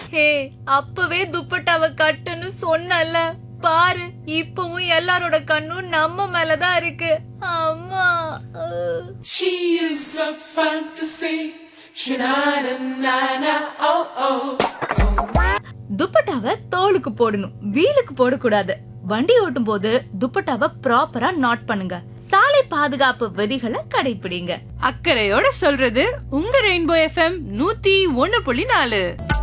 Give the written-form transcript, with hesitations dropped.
ஹே, அப்பவே துப்பட்டாவை கட்டுன்னு சொன்னல, பாரு இப்பவும் எல்லாரோட கண்ணும் நம்ம மேலதான் இருக்கு. அம்மா She is a fantasy. Sha-na-na-na-na, oh oh. துப்பட்டாவை தோலுக்கு போடணும், வீலுக்கு போடக்கூடாது. வண்டி ஓட்டும் போது துப்பட்டாவை ப்ராப்பரா நாட் பண்ணுங்க. சாலை பாதுகாப்பு விதிகளை கடைபிடிங்க. அக்கறையோட சொல்றது உங்க ரெயின்போ FM 101.4.